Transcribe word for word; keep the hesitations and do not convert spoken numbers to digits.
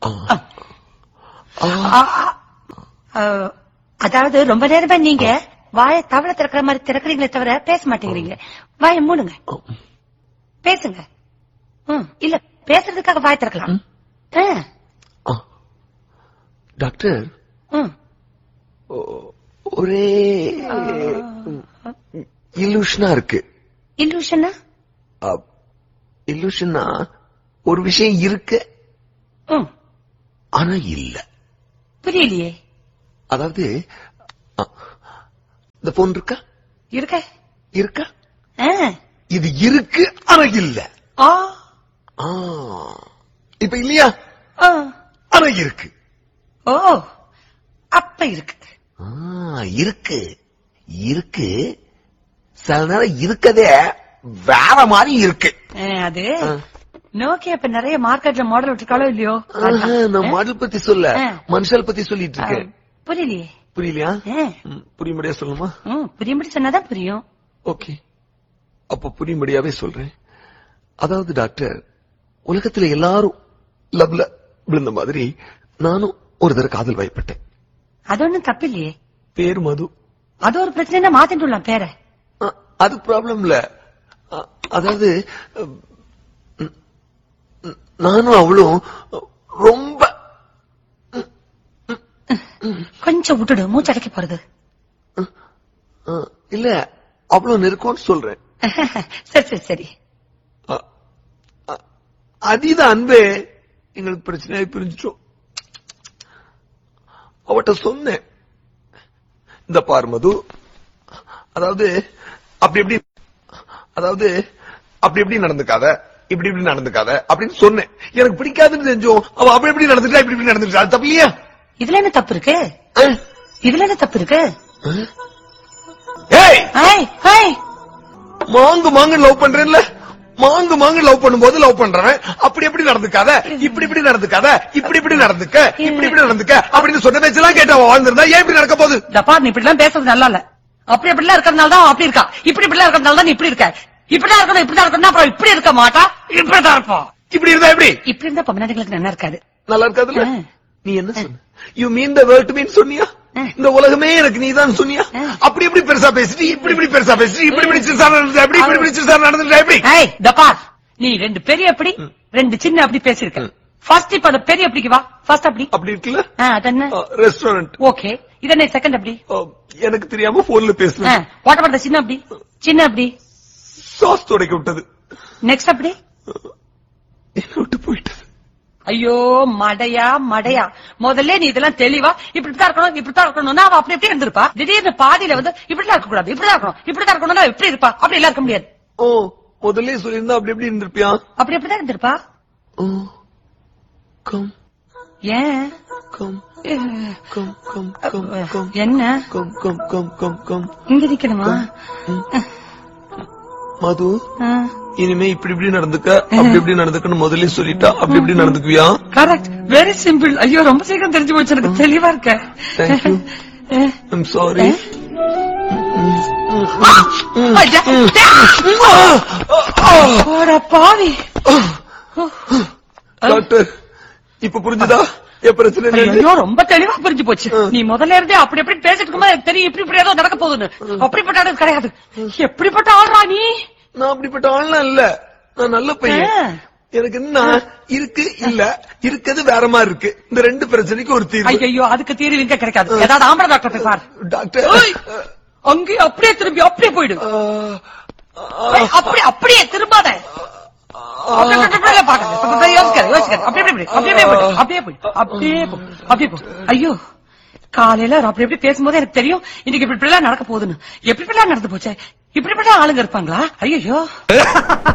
அதாவது ரொம்ப நேரமா நீங்க வாயை தவளை திறக்கிற மாதிரி திறக்கிறீங்களே தவிர பேச மாட்டேங்கிறீங்க. வாயை மூடுங்க, பேசுங்க. இல்ல பேசுறதுக்காக வாய் திறக்கலாம். டாக்டர், ஒரே இல்லூஷனா இருக்கு. இல்லூஷனா? இல்லூஷனா ஒரு விஷயம் இருக்கு ஆனா இல்ல. புரியலையே. அதாவது இந்த போன் இருக்கா இருக்க இருக்கா இது இருக்கு ஆனா இல்ல. இப்ப இல்லையா? ஆனா இருக்கு. ஓ அப்ப இருக்கு. இருக்கு இருக்கு சில நேரம் இருக்கதே வேற மாதிரி இருக்கு. அது நோக்கியா இப்ப நிறைய மார்க்கெட்ல மாடல் விட்டுருக்காளோ இல்லையோ? நான் மாடல் பத்தி சொல்ல மனுஷால் பத்தி சொல்லிட்டு இருக்கேன். புரியலையே. புரியலையா? புரியும்படியா சொல்லுமா? புரியும்படி சொன்னாதான் புரியும். ஓகே, அப்ப புரியும்படியாவே சொல்றேன். அதாவது டாக்டர், உலகத்துல எல்லாரும் லவ்ல விழுந்த மாதிரி நானும் ஒரு தடவை காதல் வயப்பட்டேன். அது ஒண்ணும் தப்பு இல்லையே. பேரு மது. அது ஒரு பிரச்சனை, மாத்திட்டுலாம் பேரை. அது ப்ராப்ளம் இல்ல. அதாவது நானும் அவளும் ரொம்ப கொஞ்சம் விட்டுடு, மூச்சடைக்க போறது. இல்ல அவ்வளவு நெருக்கம்னு சொல்றேன். சரி சரி சரி. அதீத அன்பே எங்களுக்கு பிரச்சனையாய் புரிஞ்சிட்டோம். அவட்ட சொன்னேன், இந்த பார் மது, அதாவது அப்படி எப்படி அதாவது அப்படி எப்படி நடந்துக்காத, இப்படி இப்படி நடந்துக்காத அப்படின்னு சொன்னேன். எனக்கு பிடிக்காதுன்னு தெரிஞ்சோம் அவ அப்படி எப்படி நடந்துட்டா இப்படி இப்படி நடந்துட்டா. அது தப்பு இல்லையா? இதுல என்ன தப்பு இருக்கு? இதுல என்ன தப்பு இருக்கு? மாங்கு மாங்கு லவ் பண்றேன்ல, மாங்கு மாங்கு லவ் பண்ணும்போது லவ் பண்றவன் அப்படி எப்படி நடந்துக்காத, இப்படி இப்படி நடந்துக்காத, இப்படி இப்படி நடந்துக்க, இப்படி இப்படி நடந்துக்க அப்படின்னு சொன்ன பேச்செல்லாம் கேட்டு அவ வாழ்ந்திருந்தா ஏன் இப்படி நடக்க போகுது? ஜப்பா, நீ இப்படி எல்லாம் பேசுறது நல்லா இல்ல. அப்படி இப்படி எல்லாம் இருக்கிறதுனால தான் அப்படி இருக்கா. இப்படி இப்படி எல்லாம் இருக்கிறதுனால தான் நீ இப்படி இருக்க. இப்படிதான் இருக்கணும், இப்படிதான் இருக்கணும். அப்புறம் இப்படி இருக்க மாட்டா, இப்படிதான் இருப்போம். இப்படி இருந்தா எப்படி? இப்படி இருந்தா பொம்மநாட்டிகளுக்கு நல்லா இருக்காது. நல்லா இருக்காதுல்ல? நீ என்ன சொன்ன? யூ மீன் த வேர்ல்ட் மீன் சொன்னியா? இந்த உலகமே எனக்கு நீதான் சொன்னியா? அப்படி எப்படி பெருசா பேசிட்டு, இப்படி இப்படி பெருசா பேசிட்டு, இப்படி இப்படி சிறுசா நடந்துட்டா எப்படி, இப்படி இப்படி சிறுசா நடந்துட்டா எப்படி? தப்பா, நீ ரெண்டு பெரிய அப்படி ரெண்டு சின்ன அப்படி பேசிருக்க. ஃபர்ஸ்ட் இப்ப அந்த பெரிய அப்படிக்கு வா. ஃபர்ஸ்ட் அப்படி அப்படி இருக்குல்ல, அது என்ன? ரெஸ்டாரண்ட். ஓகே, இது என்ன செகண்ட் அப்படி? எனக்கு தெரியாம போன்ல பேசுறேன். வாட் அபௌட் தி சின்ன அப்படி? சின்ன அப்படி சாஸ் துடைக்க விட்டது. நெக்ஸ்ட் அப்படி என்ன விட்டு போயிட்டது. ஐயோ மடையா மடையா, முதல்ல நீ இதெல்லாம் தெளிவா இப்படித்தான் இருக்கணும் இப்படித்தான் இருக்கணும்னா அவ அப்படி எப்படி இருந்திருப்பா. திடீர்னு பாதியில வந்து இப்படிலாம் இருக்க கூடாது, இப்படிதான் இருக்கணும் இப்படிதான் இருக்கணும்னா எப்படி இருப்பா? அப்படி எல்லாம் இருக்க முடியாது. ஓ, முதல்ல சொல்லியிருந்தா அப்படி எப்படி இருந்திருப்பியா? அப்படி எப்படிதான் இருந்திருப்பா. கம் ஏன் come come come come come என்ன come come come come come இங்க நிக்கணுமா? மது, இனிமே இப்படி இப்படி நடந்துக்க அப்படி இப்படி நடந்துக்கன்னு முதல்ல சொல்லிட்டா அப்படி இப்படி நடந்துக்குவியா? Correct, very simple. ஐயோ ரொம்ப சீக்கிரம் தெரிஞ்சு போச்சு, எனக்கு தெளிவா இருக்க. தேங்க்யூ. I'm sorry. பாவி டாக்டர், இப்ப புரிஞ்சுதா என் பிரச்சனை? ஐயோ ரொம்ப தெளிவா புரிஞ்சு போச்சு. நீ முதல்ல இருந்தே அப்படி எப்படி பேசிட்டு இருக்கும்போது தெரியும் இப்படி இப்படி ஏதோ நடக்க போகுதுன்னு. அப்படிப்பட்ட ஆள் கிடையாது. எப்படிப்பட்ட ஆள்ரா நீ? நான் அப்படிப்பட்ட ஆள்லாம் இல்ல, நான் நல்ல பையன். எனக்கு என்ன இருக்கு இல்ல இருக்குது வேற மாதிரி இருக்கு. இந்த ரெண்டு பிரச்சனைக்கு ஒரு தீர்வு. ஐயோ அதுக்கு தீர்வு இங்க கிடைக்காது. ஏதாவது ஆம்பளை டாக்டர் பார். டாக்டர் அங்கே அப்படியே திரும்பி அப்படியே போயிடு. அப்படியே அப்படியே திரும்பாத. ஐயோ காலையில அப்படி எப்படி பேசும்போது எனக்கு தெரியும் இன்னைக்கு இப்படி நடக்க போகுதுன்னு. எப்படி நடந்து போச்சு? இப்படிப்பட்ட ஆளுங்க இருப்பாங்களா? ஐயோ